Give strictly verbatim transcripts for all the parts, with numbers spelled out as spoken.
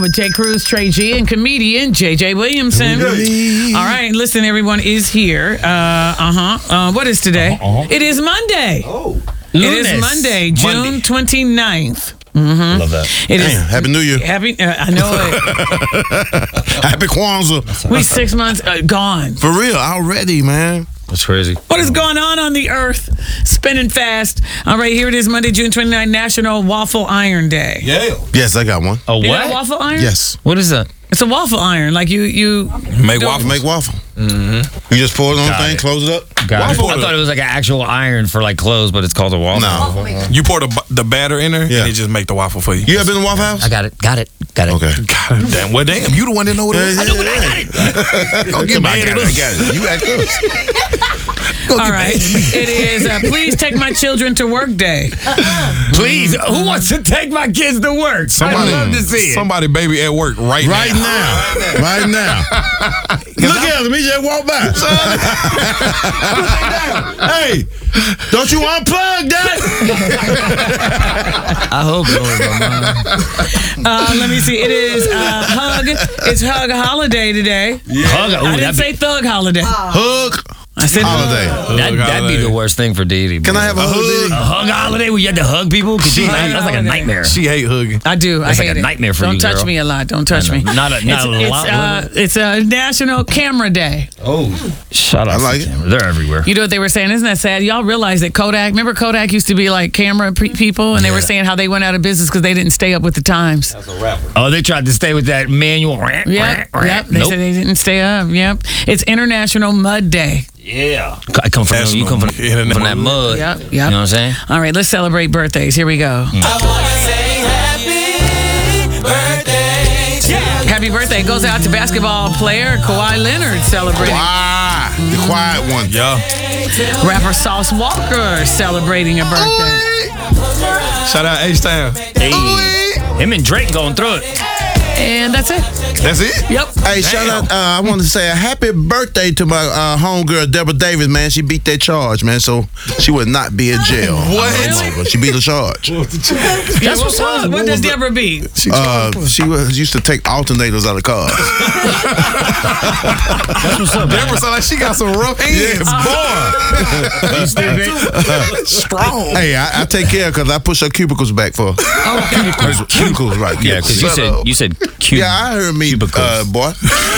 With Jay Cruz, Trey G, and comedian J J Williamson. Hey. All right, listen, everyone is here. Uh, uh-huh. Uh, what is today? Uh-huh. It is Monday. Oh. It is Monday, June twenty-ninth. Mm-hmm. Love that. It Damn, is Happy New Year. Happy, uh, I know it. Happy Kwanzaa. We six months uh, gone. For real, already, man. That's crazy. What is going on on the earth? Spinning fast. All right, here it is, Monday, June twenty-ninth, National Waffle Iron Day. Yeah. Yes, I got one. A You got what? a waffle iron? Yes. What is that? It's a waffle iron. Like you, you Make don't- waffles. Make waffle. Mm-hmm. You just pour it on the Got thing, it. close it up. Got Waffle it. I or- thought it was like an actual iron for like clothes, but it's called a waffle. No. You pour the bu- the batter in there, Yeah. and it just make the waffle for you. You ever been to Waffle House? I got it. Got it. Got it. Okay. God damn. Well, damn. You the one that know what it is. I know what I got it. Don't get mad at us. I got it. You act us. All right. It is uh, Please Take My Children to Work Day. Please, who wants to take my kids to work? Somebody, I'd love to see it. somebody baby at work right, Right now. now. Right now. Look at him. He just walked by. Hey, don't you unplug that? I hope so. My mom. Uh, let me see. It is uh, Hug. It's Hug Holiday today. Hug. Ooh, I didn't that'd say be, Thug Holiday. Hug I said holiday. that, that'd be the worst thing for Dee Dee. Can I have a hug? a hug holiday where you had to hug people? Cause she, that's like a holiday. nightmare. She hate hugging. I do. That's I like hate a it. nightmare for Don't you, touch girl. me a lot. Don't touch I me. know. Not a- not it's, a it's, lot, Uh, it's a National Camera Day. Oh, shut up! I like it. They're everywhere. You know what they were saying? Isn't that sad? Y'all realize that Kodak, remember Kodak used to be like camera pre- people, and they were Yeah. saying how they went out of business because they didn't stay up with the times. Oh, they tried to stay with that manual. Yep, yep. They Nope. said they didn't stay up. Yep. It's International Mud Day. Yeah. I come from you come from, National from that mud. Yep, yep. You know what I'm saying? All right, let's celebrate birthdays. Here we go. Happy birthday goes out to basketball player Kawhi Leonard celebrating. Why? The quiet one. Yeah. Rapper Sauce Walker celebrating a birthday. Shout out H-Town. Hey, him and Drake going through it. And that's it. That's it? Yep. Hey, shout out. Uh, I want to say a happy birthday to my uh, homegirl, Deborah Davis, man. She beat that charge, man, so she would not be in jail. What? No longer. She beat the charge. That's what's up. What does Deborah beat? Uh, she was used to take alternators out of cars. That's what's up, man. Deborah sound like she got some rough hands. Boy. You still big? Strong. Hey, I, I take care because I push her cubicles back for her. Oh, Cubicles, cubicles, right? Yeah, because you Shut said up. you said cute. Yeah, I heard me, uh, boy.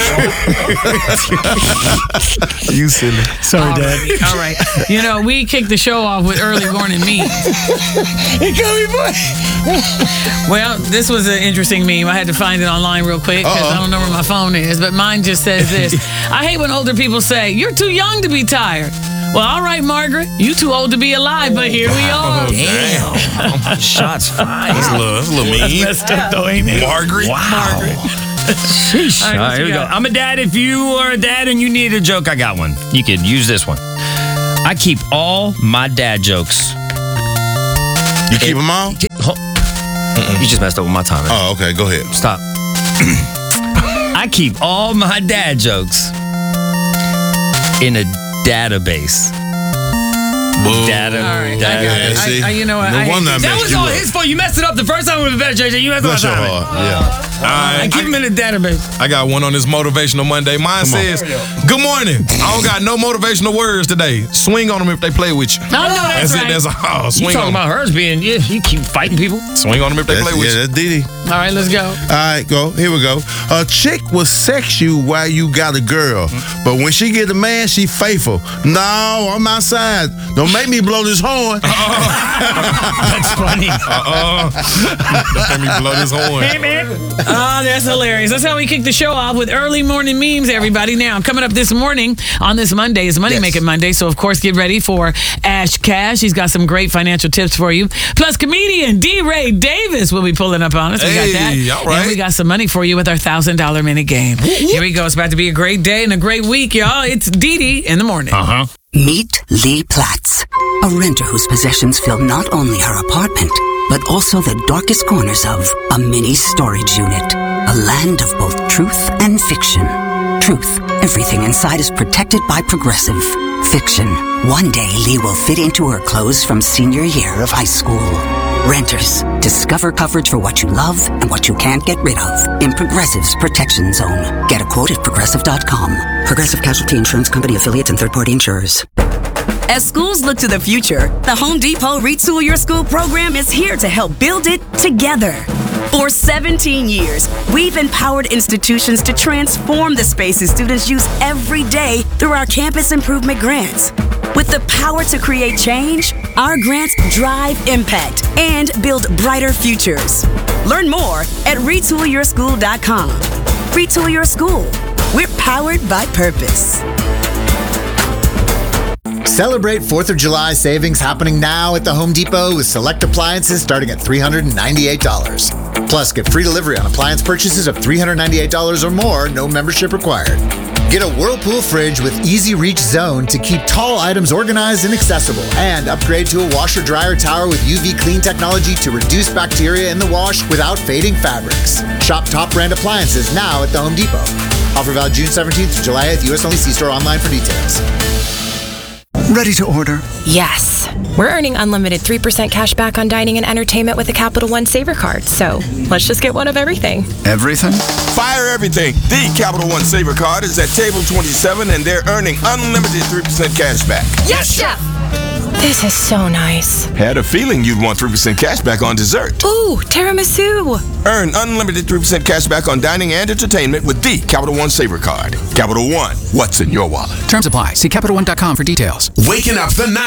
You silly. Sorry, All right. All right. You know, we kicked the show off with early morning memes. Well, this was an interesting meme. I had to find it online real quick because I don't know where my phone is. But mine just says this. I hate when older people say, "You're too young to be tired." Well, all right, Margaret. You too old to be alive, but here we are. Damn. Shots fired. That's a little, that's a little mean. Messed up though, ain't it? Margaret. Wow. Sheesh. All right, All what right, here you we go. got? I'm a dad. If you are a dad and you need a joke, I got one. You could use this one. I keep all my dad jokes. You keep them all? You just messed up with my timing. Oh, okay. Go ahead. Stop. I keep all my dad jokes in a database. Data. All right. data. I got it. see? I, I, you know what? No I hate wonder I this. That messed was you all up. his fault. You messed it up the first time with the better, J J. You messed Bless up your my timing. heart. Yeah. I, I keep them in a database. I got one on this motivational Monday. Mine says, "Good morning. I don't got no motivational words today. Swing on them if they play with you." No, no, that's, That's right. it. That's all. You Swing talking on them. about hers being, yeah, you keep fighting people. Swing on them if they That's, play with yeah, you. that's Dee Dee. All right, let's go. All right, go. Here we go. A chick will sex you while you got a girl, but when she get a man, she faithful. No, I'm outside. Don't make me blow this horn. That's funny. Uh-uh. Don't let me blow this horn. Hey, man. Oh, that's hilarious. That's how we kick the show off with early morning memes, everybody. Now, coming up this morning on this Monday is Money Yes. Making Monday. So, of course, get ready for Ash Cash. He's got some great financial tips for you. Plus, comedian D. Ray Davis will be pulling up on us. We Hey, got that. all right. And we got some money for you with our one thousand dollars minute game. Here we go. It's about to be a great day and a great week, y'all. It's Dee Dee in the morning. Uh-huh. Meet Lee Platts, a renter whose possessions fill not only her apartment, but also the darkest corners of a mini storage unit. A land of both truth and fiction. Truth, everything inside is protected by Progressive. Fiction, one day Lee will fit into her clothes from senior year of high school. Renters, discover coverage for what you love and what you can't get rid of in Progressive's Protection Zone. Get a quote at progressive dot com. Progressive Casualty Insurance Company affiliates and third-party insurers. As schools look to the future, the Home Depot Retool Your School program is here to help build it together. For seventeen years, we've empowered institutions to transform the spaces students use every day through our campus improvement grants. With the power to create change, our grants drive impact and build brighter futures. Learn more at retool your school dot com. Retool Your School. We're powered by purpose. Celebrate fourth of July savings happening now at the Home Depot with select appliances starting at three hundred ninety-eight dollars. Plus, get free delivery on appliance purchases of three hundred ninety-eight dollars or more, no membership required. Get a Whirlpool fridge with Easy Reach Zone to keep tall items organized and accessible. And upgrade to a washer-dryer tower with U V clean technology to reduce bacteria in the wash without fading fabrics. Shop top brand appliances now at the Home Depot. Offer valid June seventeenth to July eighth. U S only. See store online for details. Ready to order? Yes. We're earning unlimited three percent cash back on dining and entertainment with the Capital One Saver Card, so let's just get one of everything. Everything? Fire everything. The Capital One Saver Card is at table twenty-seven, and they're earning unlimited three percent cash back. Yes, Chef! This is so nice. Had a feeling you'd want three percent cash back on dessert. Ooh, tiramisu! Earn unlimited three percent cash back on dining and entertainment with the Capital One Saver Card. Capital One, what's in your wallet? Terms apply. See Capital One dot com for details. Waking up the night.